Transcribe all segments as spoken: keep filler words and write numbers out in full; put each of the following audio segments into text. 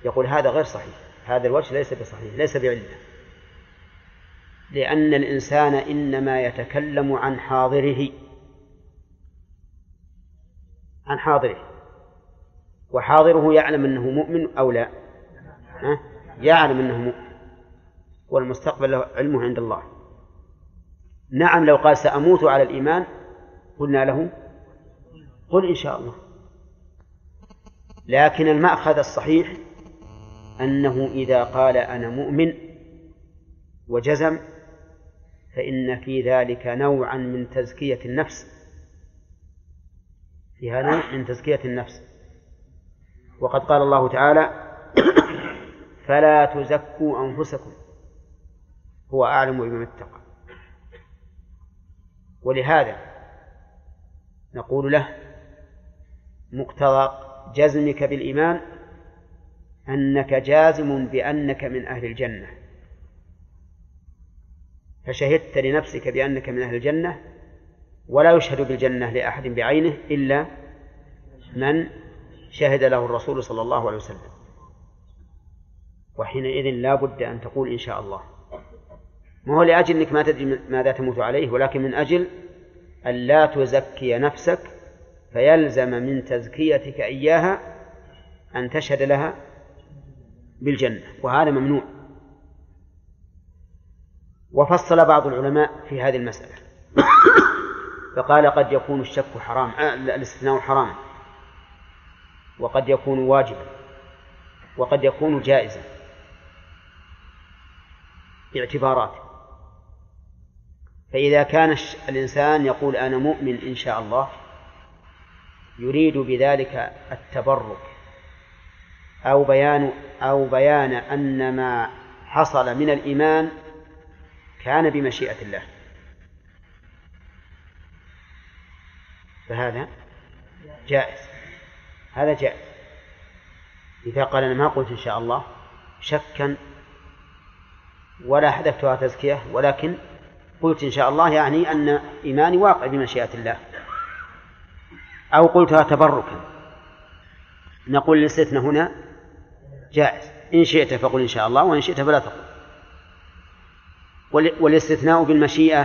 يقول هذا غير صحيح، هذا الوجه ليس بصحيح، ليس بعلة، لأن الإنسان إنما يتكلم عن حاضره، عن حاضره، وحاضره يعلم أنه مؤمن أو لا؟ أه؟ يعلم أنه مؤمن، والمستقبل علمه عند الله. نعم، لو قال سأموت على الإيمان قلنا له قل إن شاء الله، لكن المأخذ الصحيح أنه إذا قال أنا مؤمن وجزم فإن في ذلك نوعا من تزكية النفس، فيها نوع من تزكية النفس. وقد قال الله تعالى فلا تزكوا أنفسكم هو أعلم بمن اتقى. ولهذا نقول له مقتضى جزمك بالإيمان أنك جازم بأنك من أهل الجنة، فشهدت لنفسك بأنك من أهل الجنة، ولا يشهد بالجنة لأحد بعينه إلا من شهد له الرسول صلى الله عليه وسلم، وحينئذ لا بد أن تقول إن شاء الله، ما هو لأجل أنك ما تدري ماذا تموت عليه، ولكن من أجل أن لا تزكي نفسك، فيلزم من تزكيتك إياها أن تشهد لها بالجنة، وهذا ممنوع. وفصل بعض العلماء في هذه المسألة فقال قد يكون الشك حرام، آه الاستثناء حراما، وقد يكون واجبا، وقد يكون جائزا باعتبارات. فإذا كان الإنسان يقول أنا مؤمن إن شاء الله يريد بذلك التبرك أو بيان أو بيان أن ما حصل من الإيمان كان بمشيئة الله، فهذا جائز، هذا جائز. إذا قال أنا ما قلت إن شاء الله شكا ولا حذفتها تزكية، ولكن قلت إن شاء الله يعني أن إيماني واقع بمشيئة الله، أو قلتها تبركا، نقول الاستثناء هنا جائز، إن شئت فقل إن شاء الله، وإن شئت فلا تقل. والاستثناء بالمشيئة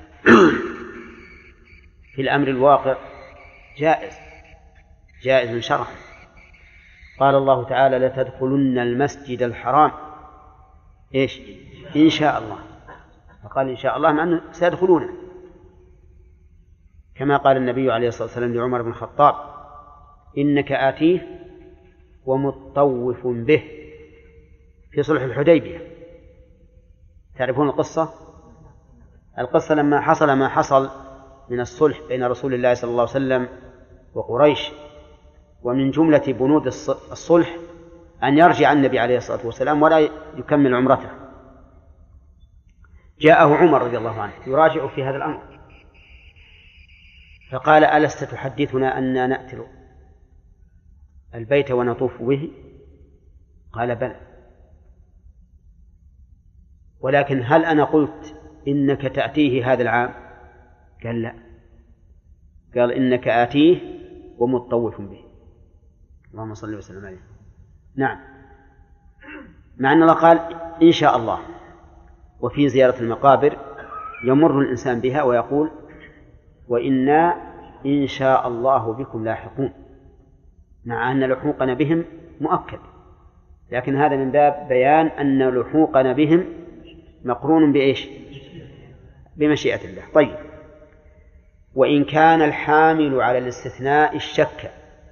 في الأمر الواقع جائز، جائز شرعا. قال الله تعالى لتدخلن المسجد الحرام إيش إن شاء الله، فقال إن شاء الله مع أنه سيدخلونه، كما قال النبي عليه الصلاة والسلام لعمر بن الخطاب إنك آتيه ومطوف به في صلح الحديبية. تعرفون القصة؟ القصة لما حصل ما حصل من الصلح بين رسول الله صلى الله عليه وسلم وقريش، ومن جملة بنود الصلح أن يرجع النبي عليه الصلاة والسلام ولا يكمل عمرته، جاءه عمر رضي الله عنه يراجع في هذا الأمر، فقال ألست تحدثنا أننا نأتي البيت ونطوف به؟ قال بلى، ولكن هل أنا قلت إنك تأتيه هذا العام؟ قال لا، قال إنك آتيه ومطوف به. اللهم صل وسلم عليه. نعم، مع أن الله قال إن شاء الله. وفي زيارة المقابر يمر الإنسان بها ويقول وإنا إن شاء الله بكم لاحقون، مع أن لحوقنا بهم مؤكد، لكن هذا من باب بيان أن لحوقنا بهم مقرون بإيش؟ بمشيئة الله. طيب، وإن كان الحامل على الاستثناء الشك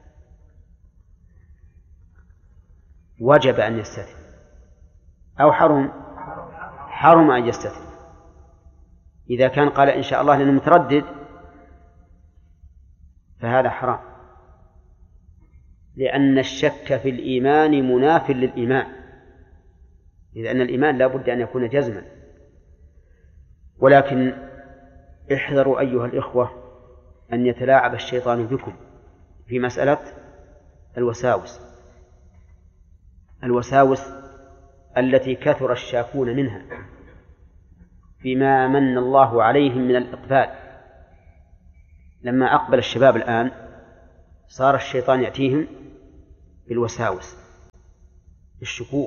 وجب أن يستثني أو حرم حرم أن يستثني. إذا كان قال إن شاء الله لأنه متردد فهذا حرام، لأن الشك في الإيمان مناف للإيمان، لأن الإيمان لا بد أن يكون جزما. ولكن احذروا أيها الإخوة أن يتلاعب الشيطان بكم في مسألة الوساوس الوساوس التي كثر الشاكون منها بما من الله عليهم من الإقبال. لما أقبل الشباب الآن صار الشيطان يأتيهم بالوساوس، الشكوك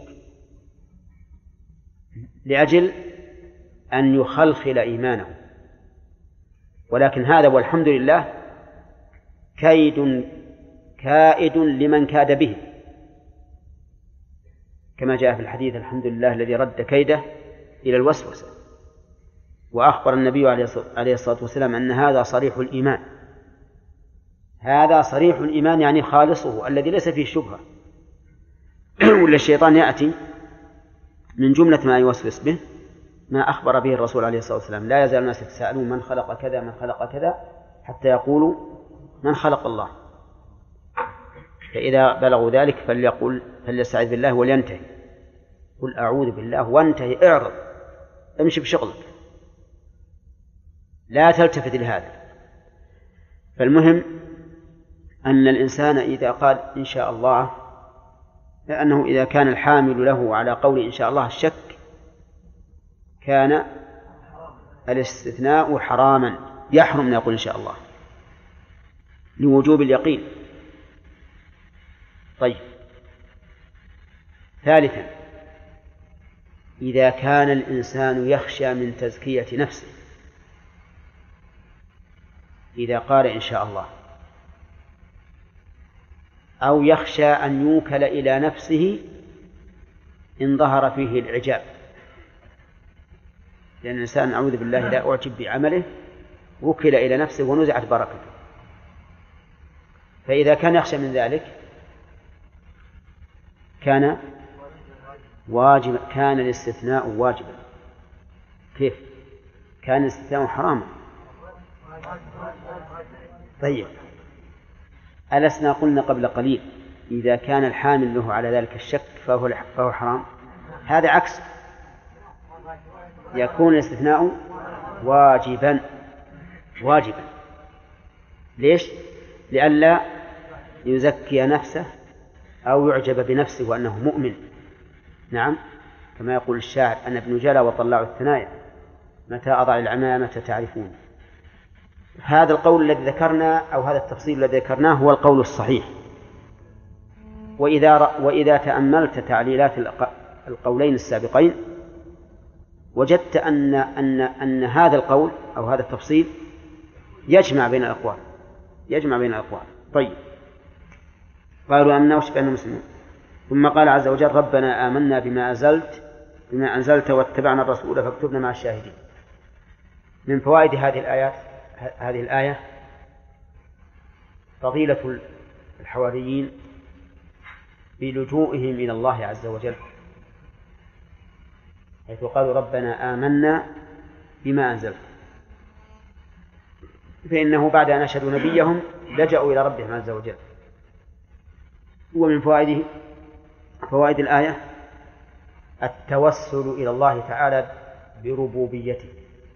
لأجل أن يخلخل إيمانه. ولكن هذا والحمد لله كيد كائد لمن كاد به، كما جاء في الحديث: الحمد لله الذي رد كيده إلى الوسوسة. وأخبر النبي عليه الصلاة والسلام أن هذا صريح الإيمان، هذا صريح الإيمان يعني خالصه الذي ليس فيه شبهة. ولا الشيطان يأتي من جملة ما يوسوس به ما أخبر به الرسول عليه الصلاة والسلام: لا يزال الناس يتساءلون من خلق كذا من خلق كذا حتى يقولوا من خلق الله. فإذا بلغوا ذلك فليقول فليستعذ بالله ولينتهي، قل أعوذ بالله وانتهي، اعرض، امشي بشغلك، لا تلتفت لهذا. فالمهم أن الإنسان إذا قال إن شاء الله، لأنه إذا كان الحامل له على قول إن شاء الله الشك كان الاستثناء حراما، يحرم أن يقول إن شاء الله لوجوب اليقين. طيب، ثالثا، إذا كان الإنسان يخشى من تزكية نفسه، إذا قال إن شاء الله، أو يخشى أن يوكل إلى نفسه إن ظهر فيه الإعجاب، لأن الإنسان أعوذ بالله لا أعجب بعمله وكل إلى نفسه ونزعت بركته. فإذا كان يخشى من ذلك كان واجب، كان الاستثناء واجبا. كيف؟ كان الاستثناء حراما. طيب، ألسنا قلنا قبل قليل إذا كان الحامل له على ذلك الشك فهو, فهو حرام؟ هذا عكس، يكون الاستثناء واجبا واجبا. ليش؟ لئلا يزكي نفسه أو يعجب بنفسه وأنه مؤمن. نعم، كما يقول الشاعر: أنا ابن جلا وطلع الثنايا، متى أضع العمامة تعرفون. هذا القول الذي ذكرنا أو هذا التفصيل الذي ذكرناه هو القول الصحيح. وإذا, وإذا تأملت تعليلات القولين السابقين وجدت أن, أن, أن هذا القول أو هذا التفصيل يجمع بين الأقوال، يجمع بين الأقوال. طيب، قالوا آمنا واشفعنا مسلمين. ثم قال عز وجل: ربنا آمنا بما أنزلت بما أنزلت واتبعنا الرسول فاكتبنا مع الشاهدين. من فوائد هذه الآيات هذه الآية فضيلة الحواريين بلجوئهم إلى الله عز وجل، حيث قالوا ربنا آمنا بما أنزلت، فإنه بعد أن أشهدوا نبيهم لجأوا إلى ربهم عز وجل. ومن فوائده فوائد الآية التوسل إلى الله تعالى بربوبيته،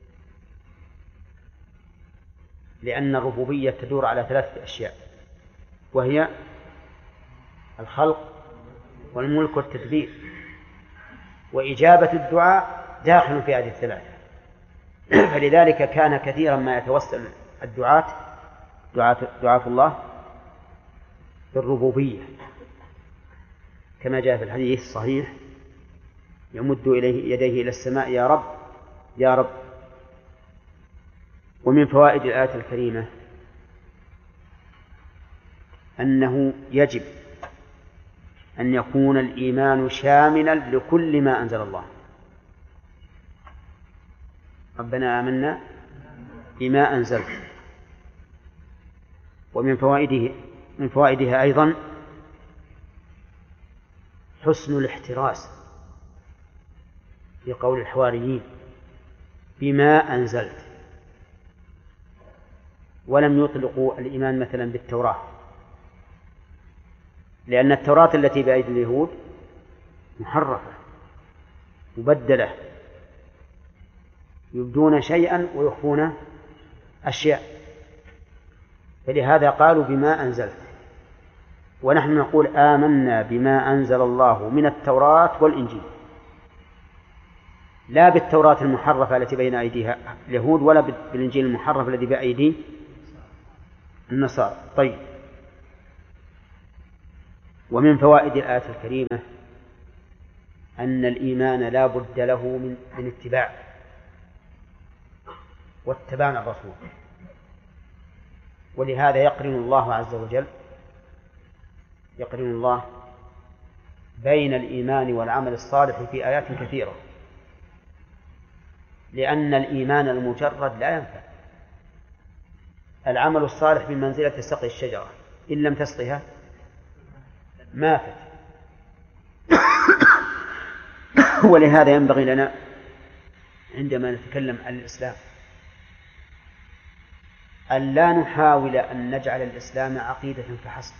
لأن الربوبية تدور على ثلاثة أشياء، وهي الخلق والملك والتدبير، وإجابة الدعاء داخل في هذه الثلاثة. فلذلك كان كثيرا ما يتوسل الدعاة دعاة الله بالربوبية، كما جاء في الحديث الصحيح: يمد إليه يديه إلى السماء يا رب يا رب. ومن فوائد الآية الكريمة أنه يجب أن يكون الإيمان شاملا لكل ما أنزل الله. ربنا آمنا بما أنزلت. ومن فوائده من فوائدها أيضا حسن الاحتراز في قول الحواريين بما أنزلت، ولم يطلقوا الإيمان مثلا بالتوراة، لأن التوراة التي بأيدي اليهود محرفة مبدلة، يبدون شيئا ويخفون أشياء، فلهذا قالوا بما أنزلت. ونحن نقول آمنا بما أنزل الله من التوراة والإنجيل، لا بالتوراة المحرفة التي بين أيديها اليهود ولا بالإنجيل المحرف الذي بأيدي النصارى. طيب، ومن فوائد الآية الكريمة أن الإيمان لا بد له من, من اتباع، واتبعنا الرسول. ولهذا يقرن الله عز وجل يقرن الله بين الإيمان والعمل الصالح في آيات كثيرة، لأن الإيمان المجرد لا ينفع. العمل الصالح بمنزلة سقي الشجرة، إن لم تسقها ماتت. ولهذا ينبغي لنا عندما نتكلم عن الإسلام أن لا نحاول أن نجعل الإسلام عقيدة فحسب،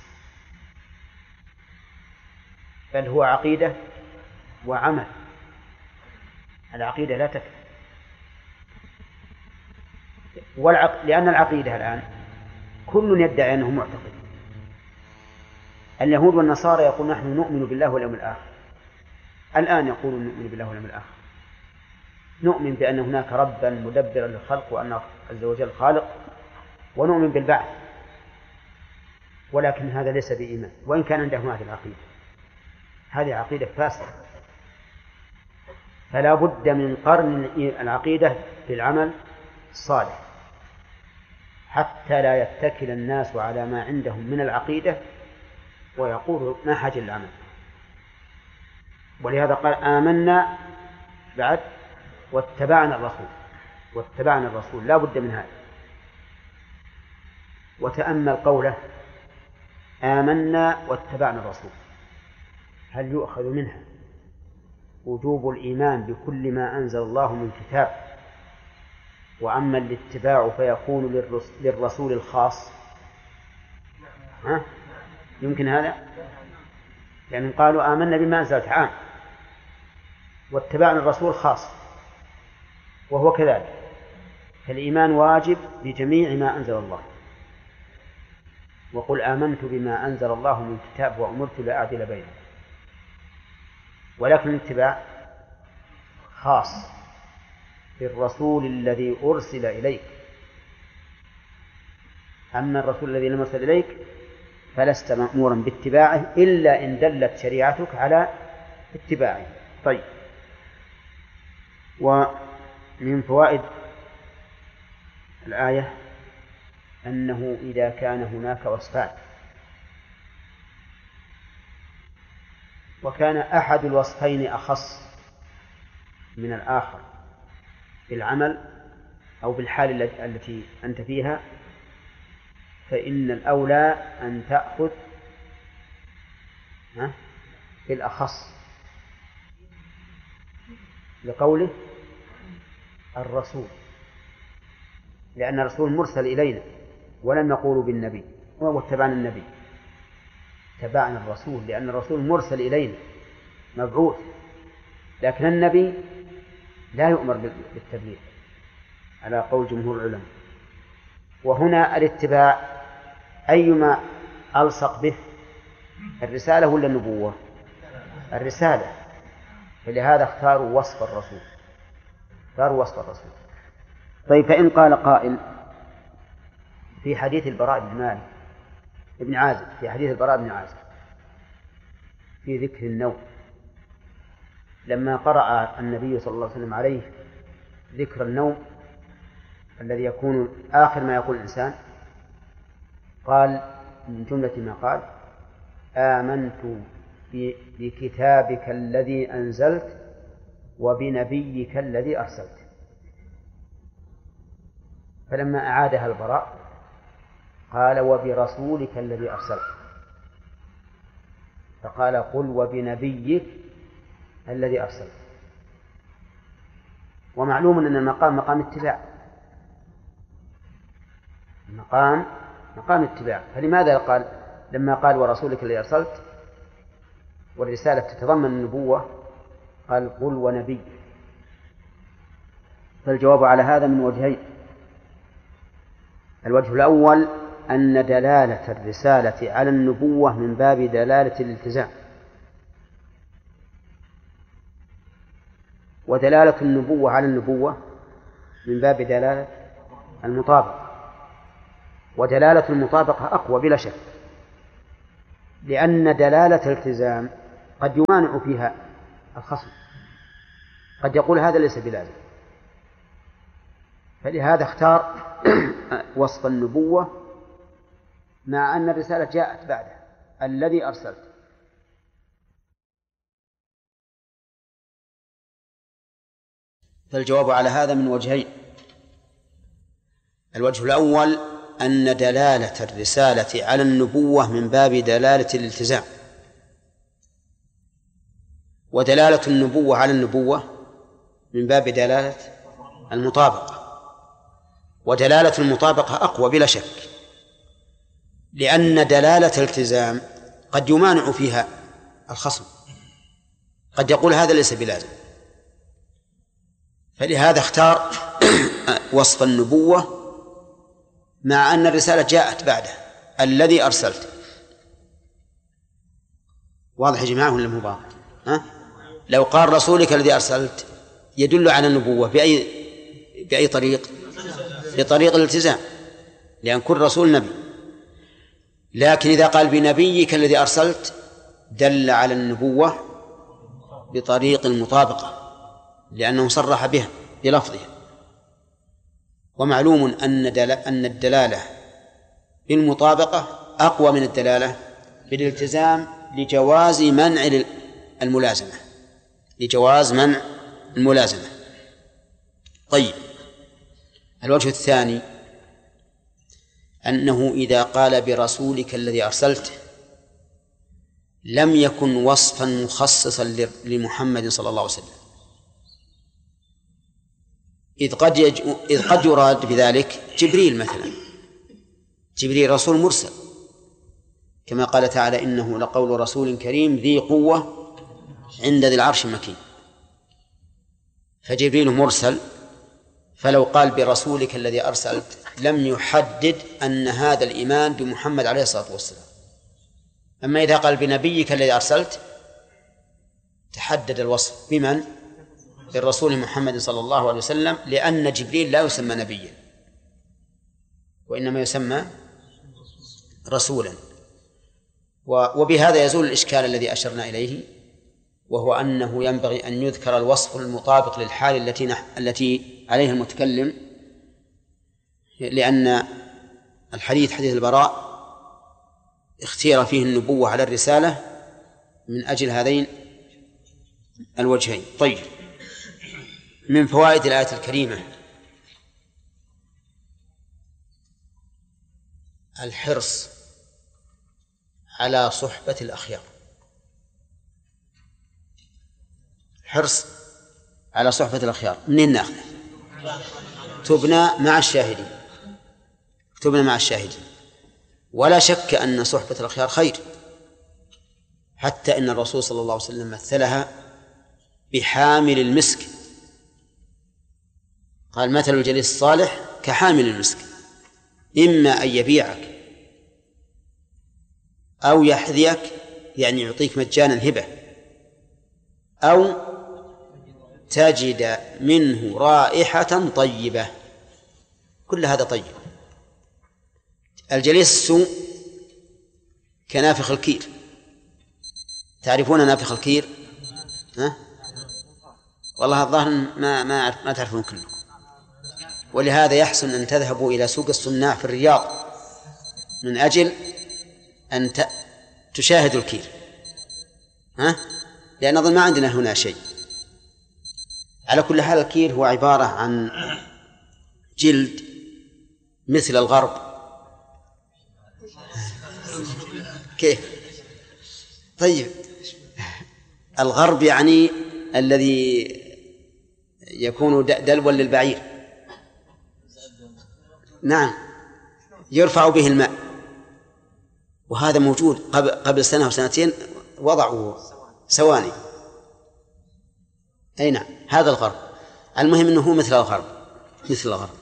بل هو عقيدة وعمل. العقيدة لا تكفي، والعق... لأن العقيدة الآن كل يدعي أنه معتقد. اليهود والنصارى يقول نحن نؤمن بالله واليوم الآخر، الآن يقولون نؤمن بالله واليوم الآخر، نؤمن بأن هناك ربا مدبرا للخلق وأن عز وجل خالق، ونؤمن بالبعث، ولكن هذا ليس بإيمان، وإن كان عندهم هذه العقيدة. هذه عقيدة فاسدة، فلا بد من قرن العقيدة بالعمل الصالح حتى لا يتكل الناس على ما عندهم من العقيدة ويقولوا ما حاجة للعمل. ولهذا قال آمنا بعد واتبعنا الرسول، واتبعنا الرسول لا بد من هذا. وتأمل قوله آمنا واتبعنا الرسول، هل يؤخذ منها وجوب الإيمان بكل ما أنزل الله من كتاب، وأما الاتباع فيكون للرسول الخاص؟ ها؟ يمكن هذا؟ يعني قالوا آمنا بما أنزلت عام واتبعنا الرسول خاص، وهو كذلك. فالإيمان واجب بجميع ما أنزل الله. وقل آمنت بما أنزل الله من كتاب وأمرت لأعدل بينهم. ولكن الاتباع خاص بالرسول الذي أرسل إليك، أما الرسول الذي لم يرسل إليك فلست مأمورا باتباعه إلا إن دلت شريعتك على اتباعه. طيب، ومن فوائد الآية أنه إذا كان هناك وصفان وكان أحد الوصفين أخص من الآخر بالعمل أو بالحال التي أنت فيها، فإن الأولى أن تأخذ بالأخص، لقوله الرسول، لأن الرسول مرسل إلينا ولم يقولوا بالنبي واتبعنا النبي، اتبعنا الرسول لأن الرسول مرسل إلينا مبعوث، لكن النبي لا يؤمر بالتبليغ على قول جمهور العلماء. وهنا الاتباع أيما ألصق به، الرسالة ولا النبوة؟ الرسالة، فلهذا اختاروا وصف الرسول، اختاروا وصف الرسول. طيب، فإن قال قائل في حديث البراء بن مالك ابن عازب في حديث البراء بن عازب في ذكر النوم، لما قرأ النبي صلى الله عليه وسلم عليه ذكر النوم الذي يكون آخر ما يقول الإنسان، قال من جملة ما قال آمنت بكتابك الذي أنزلت وبنبيك الذي أرسلت. فلما أعادها البراء قال وبرسولك الذي أرسلت، فقال قل وبنبيك الذي أرسلت. ومعلوم أن المقام مقام اتباع، المقام مقام اتباع، فلماذا قال لما قال ورسولك الذي أرسلت والرسالة تتضمن النبوة قال قل ونبي؟ فالجواب على هذا من وجهين. الوجه الأول أن دلالة الرسالة على النبوة من باب دلالة الالتزام، ودلالة النبوة على النبوة من باب دلالة المطابقة، ودلالة المطابقة أقوى بلا شك، لأن دلالة الالتزام قد يمانع فيها الخصم، قد يقول هذا ليس بلازم، فلهذا اختار وصف النبوة مع أن الرسالة جاءت بعده الذي أرسلت. فالجواب على هذا من وجهين: الوجه الأول أن دلالة الرسالة على النبوة من باب دلالة الالتزام، ودلالة النبوة على النبوة من باب دلالة المطابقة، ودلالة المطابقة أقوى بلا شك، لأن دلالة الالتزام قد يمانع فيها الخصم، قد يقول هذا ليس بلازم، فلهذا اختار وصف النبوة مع أن الرسالة جاءت بعده الذي أرسلت. واضح يا جماعة ولا مو واضح؟ ها؟ لو قال رسولك الذي أرسلت يدل على النبوة بأي بأي طريق؟ بطريق الالتزام، لأن كل رسول نبي. لكن إذا قال بنبيك الذي أرسلت دل على النبوة بطريق المطابقة، لأنه صرح بها بلفظها. ومعلوم أن أن الدلالة بالمطابقة أقوى من الدلالة بالالتزام لجواز منع الملازمة، لجواز منع الملازمة. طيب، الوجه الثاني أنه إذا قال برسولك الذي أرسلته لم يكن وصفا مخصصا لمحمد صلى الله عليه وسلم، إذ قد, يج... إذ قد يراد بذلك جبريل مثلا، جبريل رسول مرسل، كما قال تعالى: إنه لقول رسول كريم ذي قوة عند ذي العرش مكين. فجبريل مرسل، فلو قال برسولك الذي أرسلت لم يحدد أن هذا الإيمان بمحمد عليه الصلاة والسلام. أما إذا قال بنبيك الذي أرسلت تحدد الوصف بمن؟ بالرسول محمد صلى الله عليه وسلم، لأن جبريل لا يسمى نبيا وإنما يسمى رسولا. وبهذا يزول الإشكال الذي أشرنا إليه، وهو أنه ينبغي أن يذكر الوصف المطابق للحال التي نح... التي عليها المتكلم، لأن الحديث حديث البراء اختير فيه النبوة على الرسالة من أجل هذين الوجهين. طيب، من فوائد الآية الكريمة الحرص على صحبة الأخيار، حرص على صحبة الأخيار. منين نأخذ؟ تبنى مع الشاهدين، تبنى مع الشاهدين. ولا شك أن صحبة الأخيار خير، حتى إن الرسول صلى الله عليه وسلم مثلها بحامل المسك، قال: مثل الجليس الصالح كحامل المسك، إما أن يبيعك أو يحذيك، يعني يعطيك مجانا هبة، أو تجد منه رائحة طيبة. كل هذا طيب. الجليس السوء كنافخ الكير، تعرفون نافخ الكير؟ ها؟ والله الظاهر ما ما ما تعرفون كله. ولهذا يحسن أن تذهبوا إلى سوق الصناع في الرياض من أجل أن تشاهدوا الكير، ها؟ لأن أظن ما عندنا هنا شيء. على كل حال الكير هو عبارة عن جلد مثل الغرب. كيف؟ طيب، الغرب يعني الذي يكون دلوا للبعير، نعم، يرفع به الماء. وهذا موجود قبل قبل سنة أو سنتين، وضعوا سواني. أي نعم، هذا الغرب. المهم أنه مثل الغرب، مثل الغرب،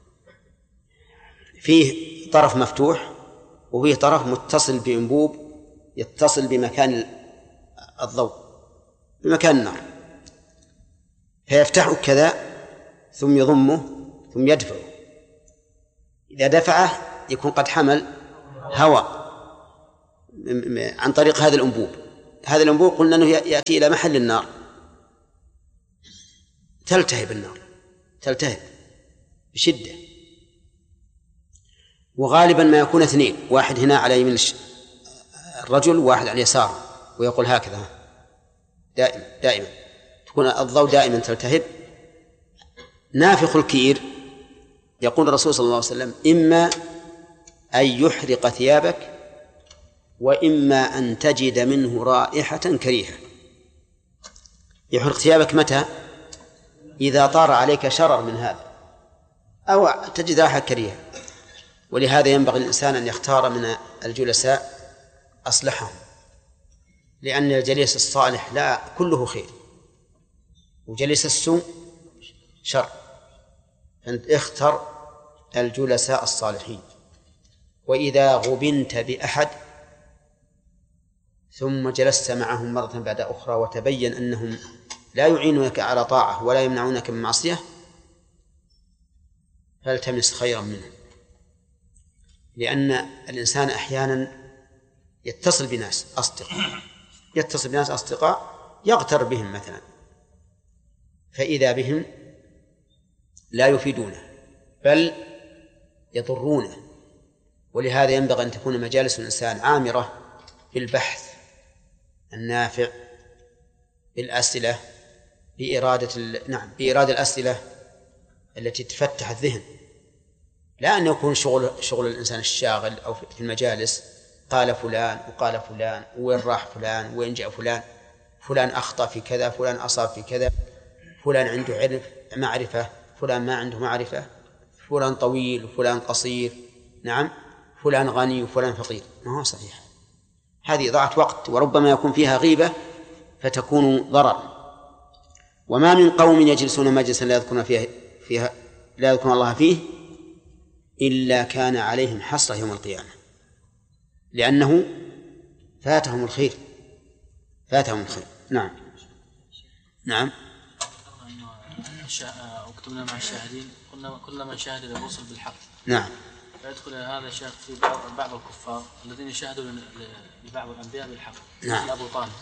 فيه طرف مفتوح وفيه طرف متصل بأنبوب يتصل بمكان الضوء، بمكان النار، فيفتحه كذا ثم يضمه ثم يدفعه. إذا دفعه يكون قد حمل هواء عن طريق هذا الأنبوب. هذا الأنبوب قلنا أنه يأتي إلى محل النار تلتهب النار، تلتهب بشدة. وغالبا ما يكون اثنين، واحد هنا على يمين الرجل وواحد على اليسار، ويقول هكذا دائما دائما، تكون الضوء دائما تلتهب. نافخ الكير يقول الرسول صلى الله عليه وسلم: إما أن يحرق ثيابك، وإما أن تجد منه رائحة كريهة. يحرق ثيابك متى؟ إذا طار عليك شرر من هذا أو تجد رائحة كريهة. ولهذا ينبغي الإنسان أن يختار من الجلساء أصلحهم، لأن الجليس الصالح لا كله خير، وجليس السوء شر. فأنت اختر الجلساء الصالحين. وإذا غبنت بأحد ثم جلست معهم مرة بعد أخرى وتبين أنهم لا يعينونك على طاعة ولا يمنعونك من معصية، فالتمس خيرا منهم، لأن الإنسان أحيانا يتصل بناس أصدقاء يتصل بناس أصدقاء يغتر بهم مثلا، فإذا بهم لا يفيدونه بل يضرونه. ولهذا ينبغي أن تكون مجالس الإنسان عامرة بالبحث النافع، بالأسئلة، بإرادة ال... نعم بإرادة الأسئلة التي تفتح الذهن، لا أن يكون شغل شغل الإنسان الشاغل أو في المجالس قال فلان وقال فلان وين راح فلان وين جاء فلان، فلان أخطأ في كذا، فلان أصاب في كذا، فلان عنده علم معرفة، فلان ما عنده معرفة، فلان طويل وفلان قصير، نعم فلان غني وفلان فقير. ما هو صحيح، هذه ضاعت وقت، وربما يكون فيها غيبة فتكون ضرر. وما من قوم يجلسون مجلسا لا يذكرون فيه فيها لا يذكرون الله فيه إلا كان عليهم حسرة يوم القيامة، لأنه فاتهم الخير فاتهم الخير. نعم نعم. وكتبنا مع الشاهدين قلنا كل من شاهد الرسل بالحق. نعم. فيدخل هذا الشيخ في بعض الكفار الذين شاهدوا لبعض الأنبياء بالحق. نعم. أبو طالب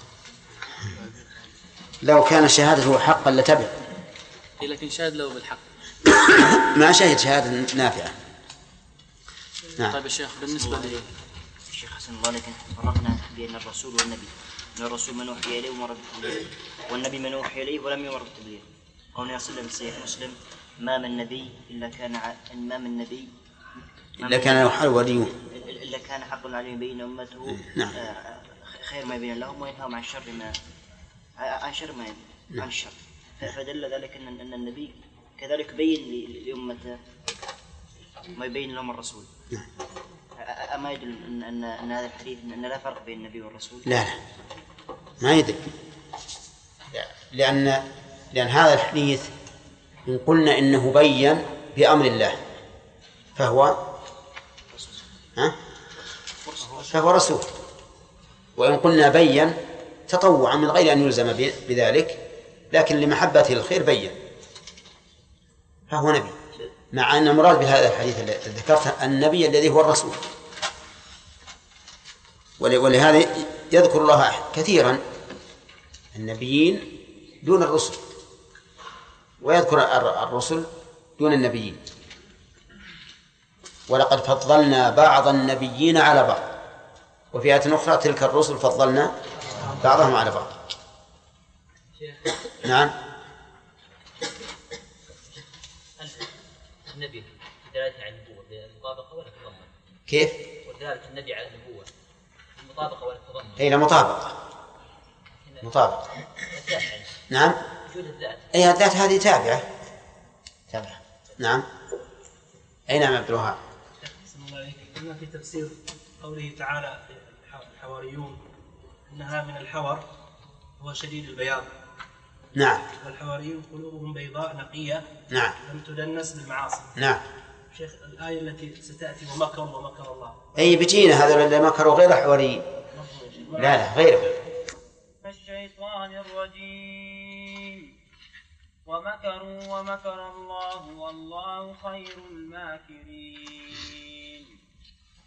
لو كان شهادته حقا لتبع، لكن شاهد له بالحق ما شهد شهادة نافعة. نعم. طيب الشيخ بالنسبة لي الشيخ حسن الله لكن فرقنا بين الرسول والنبي، أن الرسول من أوحي إليه ومرد بالتبليغ، والنبي من أوحي إليه ولم يمر بالتبليغ. قولنا يصل في صحيح مسلم: ما من نبي إلا كان ع... ما من نبي إلا كان له حال وليون إلا كان حق عليه بين أمته. نعم. خير ما يبين لهم وينهاهم عن شر ما عن شر ما يبين عن الشر. فدل ذلك أن أن النبي كذلك بين لأمته ما يبين لهم الرسول. نعم. أما يدل أن أن, أن هذا الحديث أن لا فرق بين النبي والرسول؟ لا لا ما يدل، لأن لأن هذا الحديث إن قلنا إنه بين بأمر الله فهو ها؟ فهو رسول، وإن قلنا بين تطوعا من غير أن يلزم بذلك لكن لمحبته الخير بين فهو نبي، مع أن المراد بهذا الحديث الذي ذكرته النبي الذي هو الرسول. ولهذا يذكر الله كثيرا النبيين دون الرسل، ويذكر الرسل دون النبيين. ولقد فضلنا بعض النبيين على بعض، وفي آية أخرى: تلك الرسل فضلنا بعضهم على بعض. نعم. النبي دلالة على النبوة المطابقة ولا تضمن؟ كيف؟ ودلالة النبي على النبوة المطابقة ولا تضمن؟ أي لا مطابقة مطابقة. نعم. وجود الذات. أي الذات هذه تابعة تابعة. نعم. أي نعم عبد الوهاب. قلنا في تفسير قوله تعالى الحواريون إنها من الحور هو شديد البياض. نعم. والحواريون قلوبهم بيضاء نقية. نعم. لم تدنس بالمعاصي. نعم. شيخ الآية التي ستأتي ومكروا ومكر الله. أي بجينا هذول اللي مكروا غير حواريين. لا لا غيره. الشيطان الرجيم ومكروا ومكر الله والله خير الماكرين.